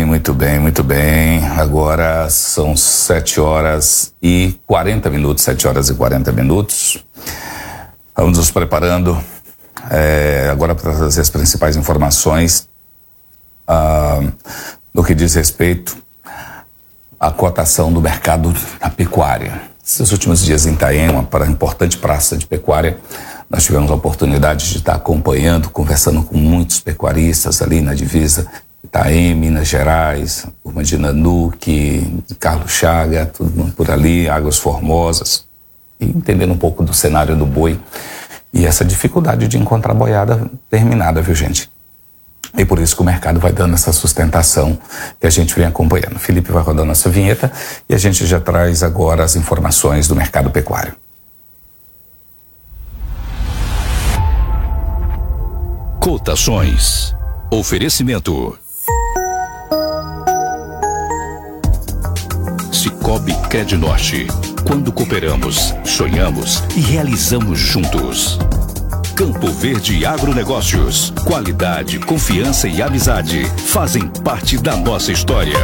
muito bem, muito bem. Agora são 7 horas e 40 minutos, 7 horas e 40 minutos. Vamos nos preparando agora para trazer as principais informações no que diz respeito à cotação do mercado da pecuária. Esses últimos dias em Itaém, uma importante praça de pecuária, nós tivemos a oportunidade de estar acompanhando, conversando com muitos pecuaristas ali na divisa Itaém, Minas Gerais, turma de Nanuque, de Carlos Chaga, tudo por ali, Águas Formosas, e entendendo um pouco do cenário do boi e essa dificuldade de encontrar boiada terminada, viu, gente? E por isso que o mercado vai dando essa sustentação que a gente vem acompanhando. Felipe vai rodando essa vinheta e a gente já traz agora as informações do mercado pecuário. Cotações. Oferecimento. Cicobi Crednorte. Quando cooperamos, sonhamos e realizamos juntos. Campo Verde Agronegócios. Qualidade, confiança e amizade fazem parte da nossa história.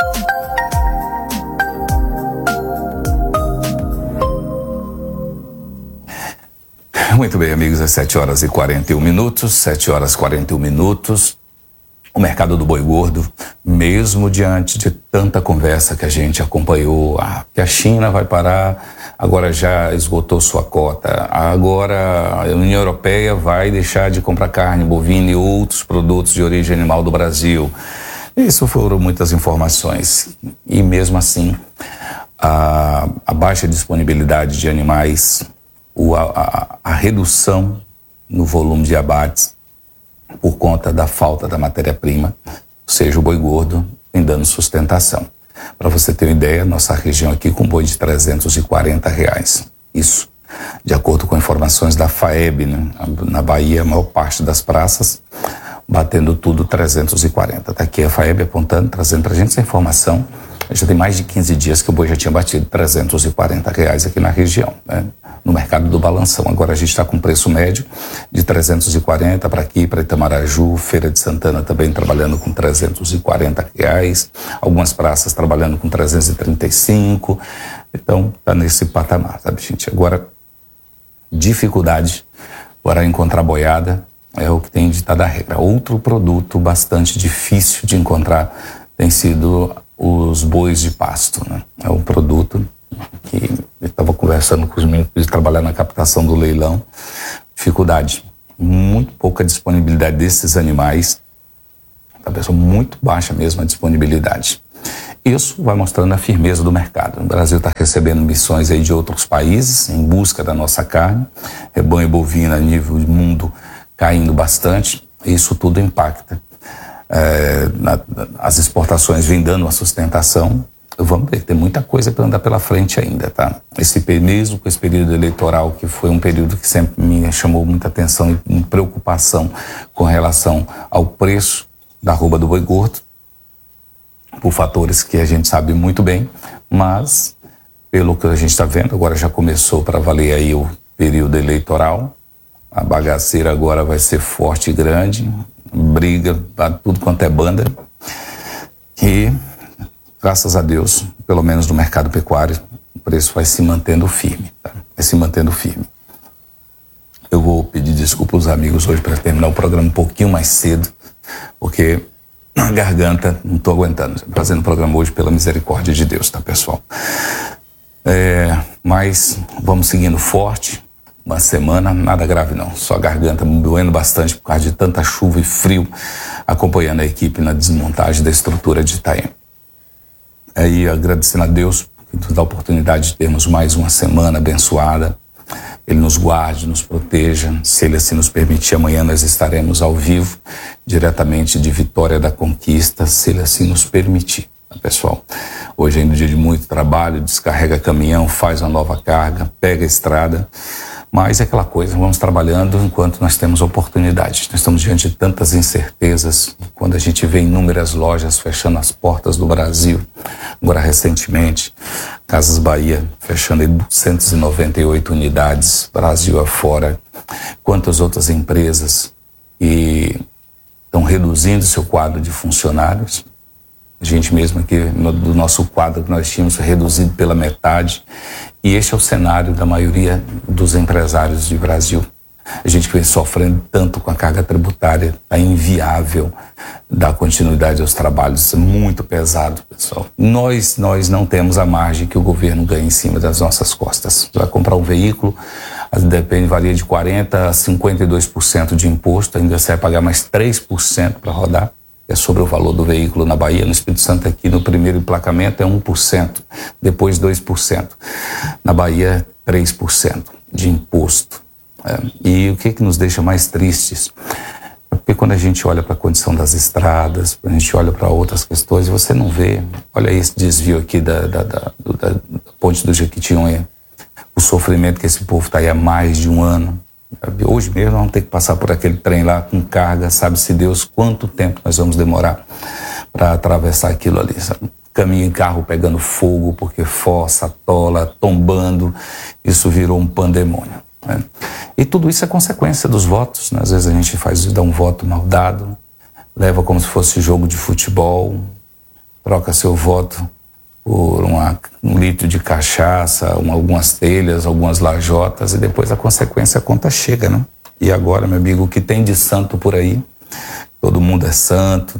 Muito bem, amigos, é 7 horas e 41 minutos, 7 horas e 41 minutos. O mercado do boi gordo, mesmo diante de tanta conversa que a gente acompanhou, que a China vai parar, agora já esgotou sua cota, agora a União Europeia vai deixar de comprar carne bovina e outros produtos de origem animal do Brasil. Isso foram muitas informações. E mesmo assim, a baixa disponibilidade de animais, a redução no volume de abates, por conta da falta da matéria-prima, ou seja, o boi gordo vem dando sustentação. Para você ter uma ideia, nossa região aqui com boi de R$340. Isso, de acordo com informações da FAEB, né? Na Bahia, a maior parte das praças, batendo tudo 340. Tá aqui a FAEB apontando, trazendo para a gente essa informação. Já tem mais de 15 dias que o boi já tinha batido R$340 aqui na região, né? No mercado do balanção. Agora a gente está com preço médio de 340 para aqui, para Itamaraju, Feira de Santana também trabalhando com R$340. Algumas praças trabalhando com 335. Então, tá nesse patamar, sabe, gente? Agora, dificuldade para encontrar boiada é o que tem ditado a regra. Outro produto bastante difícil de encontrar tem sido os bois de pasto, né? É um produto que eu estava conversando com os meninos de trabalhar na captação do leilão. Dificuldade, muito pouca disponibilidade desses animais, tá, pessoal? Muito baixa mesmo a disponibilidade. Isso vai mostrando a firmeza do mercado. O Brasil está recebendo missões aí de outros países em busca da nossa carne, rebanho bovino a nível de mundo caindo bastante, isso tudo impacta. As exportações vêm dando uma sustentação. Vamos ver, tem muita coisa para andar pela frente ainda, tá? Mesmo com esse período eleitoral, que foi um período que sempre me chamou muita atenção e preocupação com relação ao preço da arroba do boi gordo, por fatores que a gente sabe muito bem, mas pelo que a gente está vendo, agora já começou para valer aí o período eleitoral, a bagaceira agora vai ser forte e grande, briga para tudo quanto é banda, e graças a Deus, pelo menos no mercado pecuário, o preço vai se mantendo firme, tá? Vai se mantendo firme. Eu vou pedir desculpa aos amigos hoje para terminar o programa um pouquinho mais cedo, porque a garganta não estou aguentando. Fazendo o programa hoje pela misericórdia de Deus, tá, pessoal? Mas vamos seguindo forte. Uma semana, nada grave não, só a garganta me doendo bastante por causa de tanta chuva e frio, acompanhando a equipe na desmontagem da estrutura de Itaém. Aí agradecendo a Deus por nos dar a oportunidade de termos mais uma semana abençoada. Ele nos guarde, nos proteja. Se Ele assim nos permitir, amanhã nós estaremos ao vivo, diretamente de Vitória da Conquista, se Ele assim nos permitir, tá, pessoal? Hoje é um dia de muito trabalho, descarrega caminhão, faz uma nova carga, pega a estrada. Mas é aquela coisa, vamos trabalhando enquanto nós temos oportunidade. Nós estamos diante de tantas incertezas, quando a gente vê inúmeras lojas fechando as portas do Brasil. Agora, recentemente, Casas Bahia fechando aí 298 unidades, Brasil afora. Quantas outras empresas que estão reduzindo seu quadro de funcionários. A gente mesmo aqui, do nosso quadro que nós tínhamos reduzido pela metade. E este é o cenário da maioria dos empresários do Brasil. A gente que vem sofrendo tanto com a carga tributária, é inviável dar continuidade aos trabalhos, é muito pesado, pessoal. Nós não temos a margem que o governo ganha em cima das nossas costas. Você vai comprar um veículo, depende, varia de 40% a 52% de imposto, ainda você vai pagar mais 3% para rodar, é sobre o valor do veículo na Bahia. No Espírito Santo aqui, no primeiro emplacamento é 1%, depois 2%. Na Bahia, 3% de imposto. E o que nos deixa mais tristes? É porque quando a gente olha para a condição das estradas, a gente olha para outras questões, você não vê. Olha esse desvio aqui da ponte do Jequitinhonha, o sofrimento que esse povo está aí há mais de um ano. Hoje mesmo vamos ter que passar por aquele trem lá com carga, sabe-se Deus quanto tempo nós vamos demorar para atravessar aquilo ali, sabe? Caminho em carro pegando fogo, porque fossa, atola, tombando, isso virou um pandemônio. Né? E tudo isso é consequência dos votos, né? Às vezes a gente dá um voto mal dado, leva como se fosse jogo de futebol, troca seu voto por um litro de cachaça, algumas telhas, algumas lajotas, e depois a consequência, a conta chega, né? E agora, meu amigo, o que tem de santo por aí? Todo mundo é santo,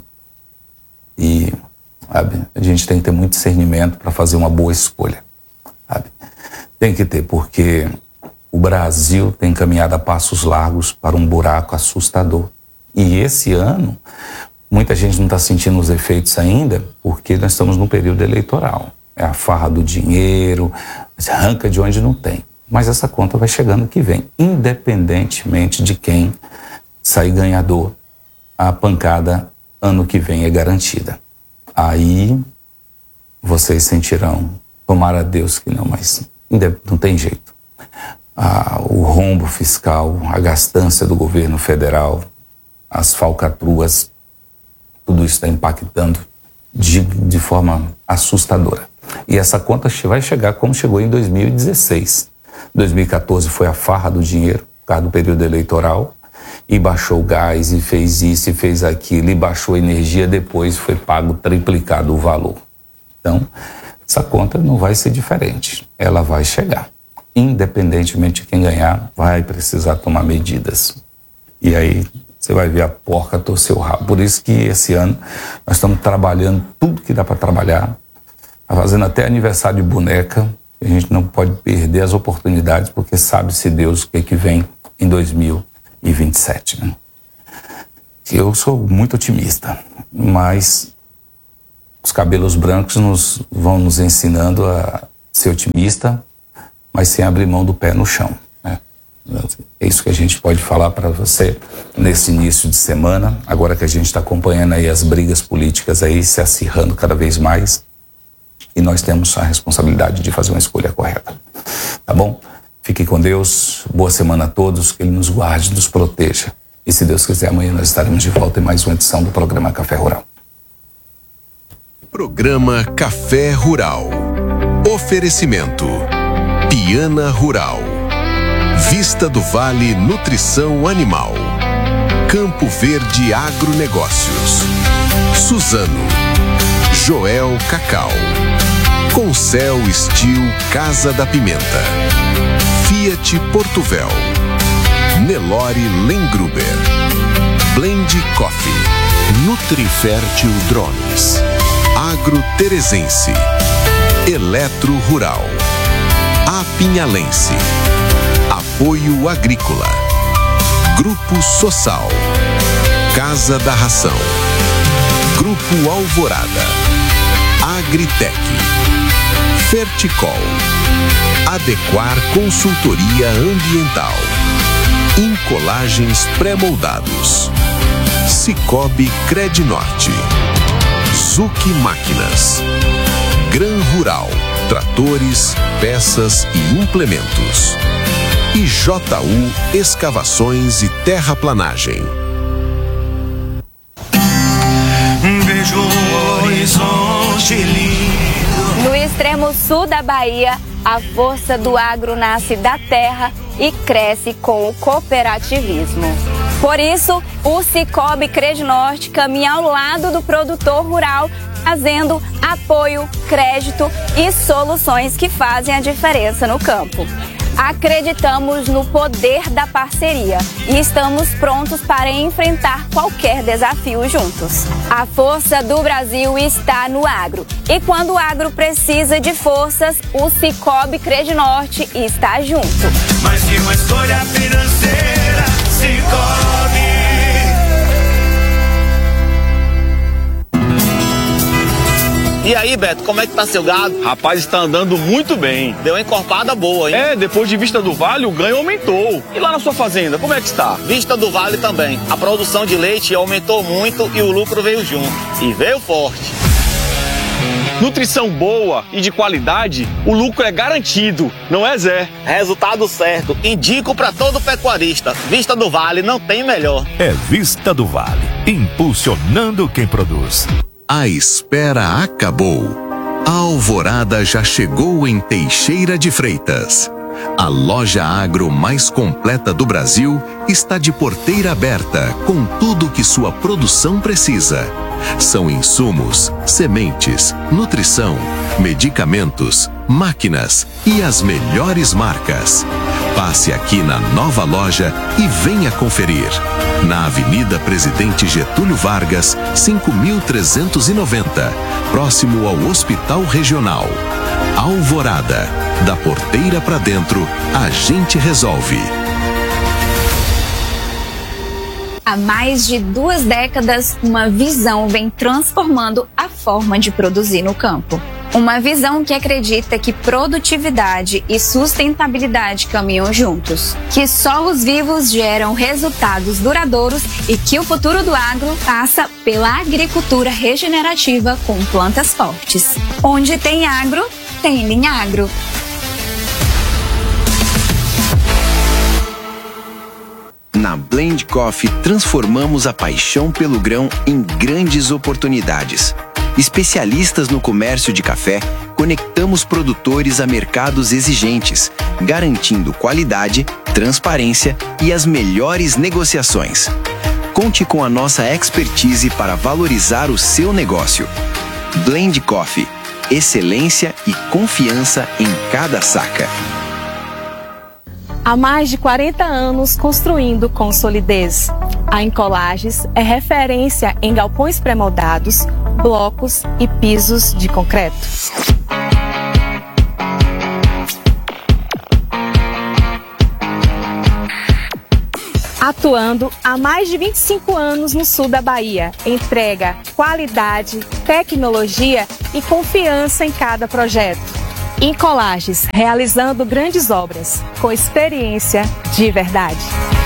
e sabe, a gente tem que ter muito discernimento para fazer uma boa escolha, sabe? Tem que ter, porque o Brasil tem caminhado a passos largos para um buraco assustador. E esse ano, muita gente não está sentindo os efeitos ainda, porque nós estamos num período eleitoral. É a farra do dinheiro, arranca de onde não tem. Mas essa conta vai chegando que vem. Independentemente de quem sair ganhador, a pancada ano que vem é garantida. Aí vocês sentirão, tomara a Deus que não, mas não tem jeito. O rombo fiscal, a gastança do governo federal, as falcatruas, tudo isso está impactando de forma assustadora. E essa conta vai chegar como chegou em 2016. 2014 foi a farra do dinheiro, por causa do período eleitoral, e baixou o gás, e fez isso, e fez aquilo, e baixou a energia, depois foi pago triplicado o valor. Então, essa conta não vai ser diferente, ela vai chegar. Independentemente de quem ganhar, vai precisar tomar medidas. E aí você vai ver a porca torcer o rabo. Por isso que esse ano nós estamos trabalhando tudo que dá para trabalhar, fazendo até aniversário de boneca. A gente não pode perder as oportunidades, porque sabe-se Deus o que vem em 2027. Né? Eu sou muito otimista, mas os cabelos brancos vão nos ensinando a ser otimista, mas sem abrir mão do pé no chão. Né? É isso que a gente pode falar para você nesse início de semana, agora que a gente está acompanhando aí as brigas políticas aí se acirrando cada vez mais, e nós temos a responsabilidade de fazer uma escolha correta. Tá bom? Fique com Deus, boa semana a todos, que Ele nos guarde, nos proteja. E se Deus quiser, amanhã nós estaremos de volta em mais uma edição do programa Café Rural. Programa Café Rural. Oferecimento Piana Rural, Vista do Vale Nutrição Animal, Campo Verde Agronegócios, Suzano, Joel Cacau, Concel Steel Casa da Pimenta, Fiat Portuvel, Nelore Lengruber, Blend Coffee, Nutrifértil Drones, Agro Terezense, Eletro Rural, Apinhalense, Apoio Agrícola, Grupo Sossal, Casa da Ração, Grupo Alvorada, Agritec, Ferticol, Adequar Consultoria Ambiental, Incolagens Pré-moldados, Cicobi Credinorte, Zuc Máquinas, Gran Rural, tratores, peças e implementos. E JU Escavações e Terraplanagem. Vejo o horizonte lindo. No extremo sul da Bahia, a força do agro nasce da terra e cresce com o cooperativismo. Por isso, o Cicobi Credinorte caminha ao lado do produtor rural trazendo apoio, crédito e soluções que fazem a diferença no campo. Acreditamos no poder da parceria e estamos prontos para enfrentar qualquer desafio juntos. A força do Brasil está no agro. E quando o agro precisa de forças, o Cicobi Credinorte está junto. Mais que uma escolha financeira, Cicobi. E aí, Beto, como é que tá seu gado? Rapaz, está andando muito bem. Deu uma encorpada boa, hein? É, depois de Vista do Vale, o ganho aumentou. E lá na sua fazenda, como é que está? Vista do Vale também. A produção de leite aumentou muito e o lucro veio junto. E veio forte. Nutrição boa e de qualidade, o lucro é garantido, não é, Zé? Resultado certo. Indico para todo pecuarista. Vista do Vale não tem melhor. É Vista do Vale, impulsionando quem produz. A espera acabou. A alvorada já chegou em Teixeira de Freitas. A loja agro mais completa do Brasil está de porteira aberta com tudo que sua produção precisa. São insumos, sementes, nutrição, medicamentos, máquinas e as melhores marcas. Passe aqui na nova loja e venha conferir. Na Avenida Presidente Getúlio Vargas, 5.390, próximo ao Hospital Regional. Alvorada, da porteira para dentro, a gente resolve. Há mais de 2 décadas, uma visão vem transformando a forma de produzir no campo. Uma visão que acredita que produtividade e sustentabilidade caminham juntos, que solos vivos geram resultados duradouros e que o futuro do agro passa pela agricultura regenerativa com plantas fortes. Onde tem agro, tem Linhagro. Na Blend Coffee, transformamos a paixão pelo grão em grandes oportunidades. Especialistas no comércio de café, conectamos produtores a mercados exigentes, garantindo qualidade, transparência e as melhores negociações. Conte com a nossa expertise para valorizar o seu negócio. Blend Coffee, excelência e confiança em cada saca. Há mais de 40 anos construindo com solidez. A Encolages é referência em galpões pré-moldados, blocos e pisos de concreto. Atuando há mais de 25 anos no sul da Bahia, entrega qualidade, tecnologia e confiança em cada projeto. Encolages, realizando grandes obras, com experiência de verdade.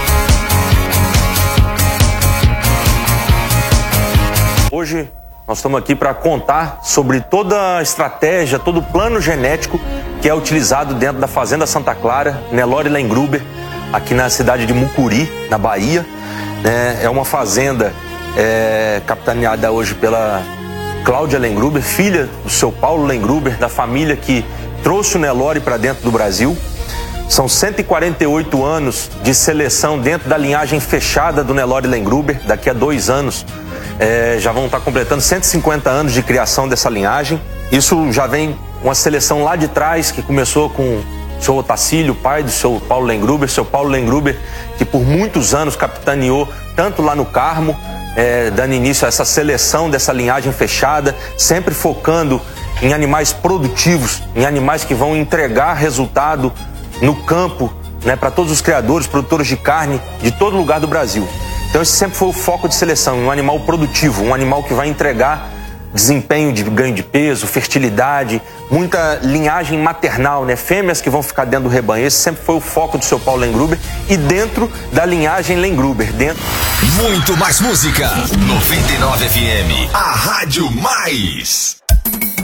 Hoje nós estamos aqui para contar sobre toda a estratégia, todo o plano genético que é utilizado dentro da Fazenda Santa Clara, Nelore Lengruber, aqui na cidade de Mucuri, na Bahia. É uma fazenda capitaneada hoje pela Cláudia Lengruber, filha do seu Paulo Lengruber, da família que trouxe o Nelore para dentro do Brasil. São 148 anos de seleção dentro da linhagem fechada do Nelore Lengruber. Daqui a 2 anos já vão estar completando 150 anos de criação dessa linhagem. Isso já vem uma seleção lá de trás, que começou com o seu Otacílio, pai do seu Paulo Lengruber. Seu Paulo Lengruber, que por muitos anos capitaneou tanto lá no Carmo, dando início a essa seleção dessa linhagem fechada, sempre focando em animais produtivos, em animais que vão entregar resultado no campo, para todos os criadores, produtores de carne de todo lugar do Brasil. Então esse sempre foi o foco de seleção, um animal produtivo, um animal que vai entregar desempenho de ganho de peso, fertilidade, muita linhagem maternal, fêmeas que vão ficar dentro do rebanho. Esse sempre foi o foco do seu Paulo Lengruber e dentro da linhagem Lengruber. Muito mais música. 99 FM, a Rádio Mais.